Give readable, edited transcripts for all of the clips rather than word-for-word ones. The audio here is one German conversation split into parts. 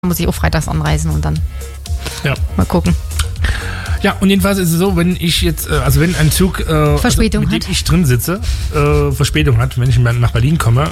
muss ich auch freitags anreisen und dann mal gucken. Ja, und jedenfalls ist es so, wenn ich jetzt, wenn ein Zug, Verspätung mit dem ich drin sitze, Verspätung hat, wenn ich nach Berlin komme,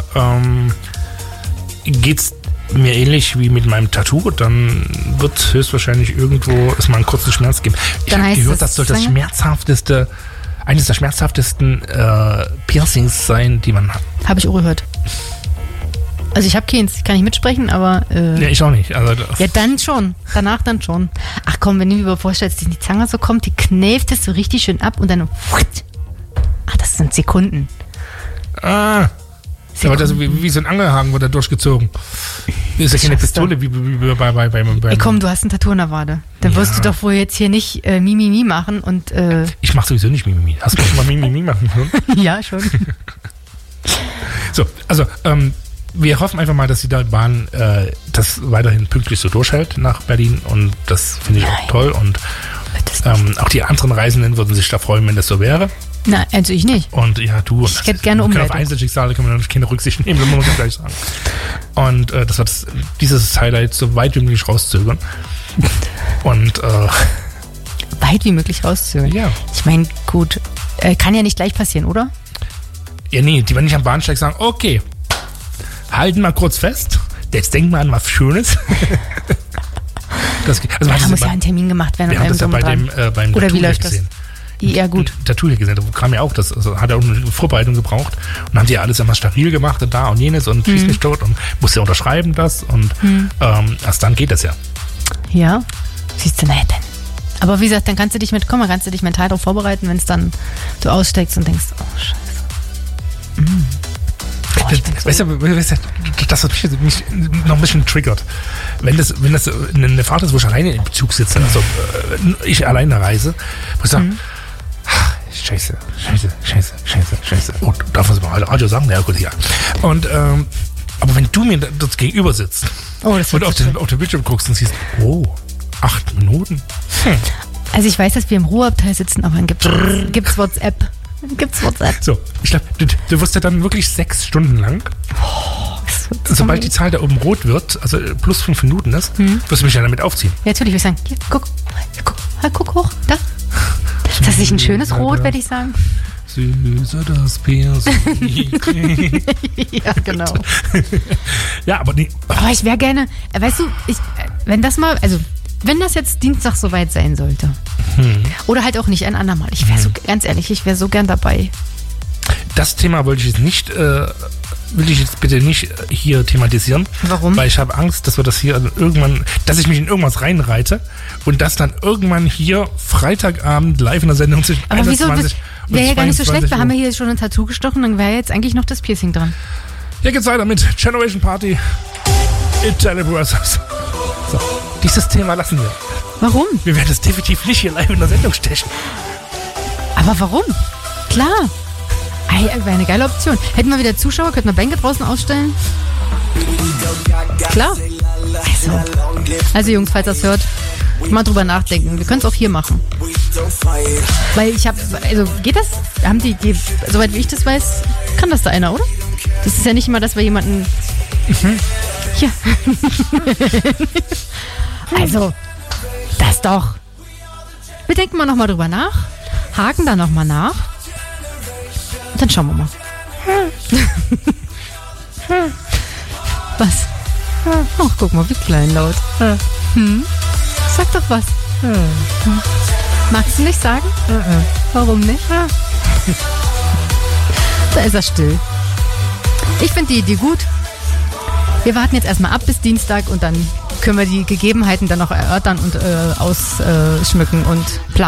geht's mir ähnlich wie mit meinem Tattoo, dann wird höchstwahrscheinlich irgendwo es mal einen kurzen Schmerz geben. Ich habe gehört, das soll das schmerzhafteste, eines der schmerzhaftesten Piercings sein, die man hat. Habe ich auch gehört. Also ich habe keins, kann ich mitsprechen, aber... ja, ich auch nicht. Also ja, dann schon. Danach dann schon. Ach komm, wenn du dir mal vorstellst, die Zange so kommt, die knäft es so richtig schön ab und dann... Ach, das sind Sekunden. Aber das wie so ein Angelhaken wird da durchgezogen. Das ist ja keine Pistole wie bei komm, du hast ein Tattoo in der Wade. Dann wirst du doch wohl jetzt hier nicht Mimimi machen und... Ich mach sowieso nicht Mimimi. Hast du schon mal Mimimi machen können? Ja, schon. So, also, wir hoffen einfach mal, dass die Bahn das weiterhin pünktlich so durchhält nach Berlin und das finde ich auch toll und auch die anderen Reisenden würden sich da freuen, wenn das so wäre. Na, also ich nicht. Und ja, du. Ich hätte gerne Umleitung. Auf Einzelschicksale kann man natürlich keine Rücksicht nehmen, muss man gleich sagen. Und das wird dieses Highlight so weit wie möglich rauszögern. Und weit wie möglich rauszögern? Ja. Ich meine, gut, kann ja nicht gleich passieren, oder? Ja, nee, die werden nicht am Bahnsteig sagen, okay, halten mal kurz fest, jetzt denken wir an was Schönes. Da muss ja ein Termin gemacht werden. Wir haben das ja beim oder Tattoo wie läuft gesehen. das? Ja, gut. Tattoo hier gesehen, da kam ja auch, das hat ja auch eine Vorbereitung gebraucht und haben die ja alles immer steril gemacht und da und jenes und schieß nicht tot und musste ja unterschreiben das und erst dann geht das ja. Ja, siehst du, naja denn. Aber wie gesagt, dann kannst du dich mental darauf vorbereiten, wenn es dann du aussteigst und denkst, oh Scheiße. Weißt du, das hat mich noch ein bisschen triggert. Wenn das eine Fahrt ist, wo ich alleine im Zug sitze, also ich alleine reise, wo ich sage, Scheiße. Oh, darf man es mal Radio sagen? Ja, gut, ja. Und, aber wenn du mir dort gegenüber sitzt und auf den Bildschirm guckst und siehst, 8 Minuten. Also ich weiß, dass wir im Ruheabteil sitzen, aber dann gibt's WhatsApp. So, ich glaube, du wirst ja dann wirklich 6 Stunden lang, sobald die Zahl da oben rot wird, also plus 5 Minuten ist, wirst du mich ja damit aufziehen. Ja, natürlich, wir sagen, hier, guck hoch, da. Ist das nicht ein schönes Rot, werde ich sagen? Süße das Piercing. Ja, genau. Ja, aber nee. Aber ich wäre gerne, weißt du, wenn das jetzt Dienstag soweit sein sollte. Oder halt auch nicht ein andermal. Ich wäre ganz ehrlich, ich wäre so gern dabei. Das Thema will ich jetzt bitte nicht hier thematisieren. Warum? Weil ich habe Angst, dass wir das hier dass ich mich in irgendwas reinreite und das dann irgendwann hier Freitagabend live in der Sendung zwischen 21 und wäre ja gar nicht so schlecht, wir Uhr. haben ja hier schon ein Tattoo gestochen, dann wäre jetzt eigentlich noch das Piercing dran. Hier geht's weiter mit Generation Party Italian Brothers. So, dieses Thema lassen wir. Warum? Wir werden das definitiv nicht hier live in der Sendung stechen. Aber warum? Klar. Wäre eine geile Option. Hätten wir wieder Zuschauer, könnten wir Bänke draußen ausstellen? Klar. Also Jungs, falls das hört, mal drüber nachdenken. Wir können es auch hier machen. Weil geht das? Haben die, soweit wie ich das weiß, kann das da einer, oder? Das ist ja nicht immer, dass wir jemanden... Hier. Also, das doch. Wir denken mal nochmal drüber nach, haken da nochmal nach und dann schauen wir mal. Was? Ach, guck mal, wie kleinlaut. Sag doch was. Magst du nicht sagen? Warum nicht? Da ist er still. Ich finde die Idee gut. Wir warten jetzt erstmal ab bis Dienstag und dann können wir die Gegebenheiten dann noch erörtern und ausschmücken und planen.